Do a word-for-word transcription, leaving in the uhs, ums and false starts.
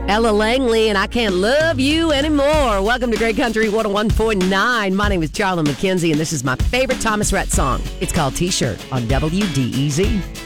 Ella Langley, and I Can't Love You Anymore. Welcome to Great Country one oh one point nine. My name is Charlie McKenzie, and this is my favorite Thomas Rhett song. It's called T-Shirt on W D E Z.